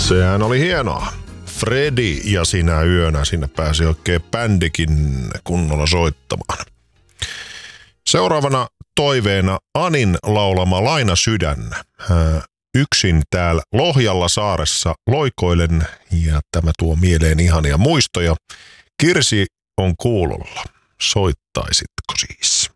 Sehän oli hienoa. Fredi ja Sinä yönä, sinne pääsi oikein bändikin kunnolla soittamaan. Seuraavana toiveena Anin laulama Laina sydän. Yksin täällä Lohjalla saaressa loikoilen ja tämä tuo mieleen ihania muistoja. Kirsi on kuulolla. Soittaisitko siis?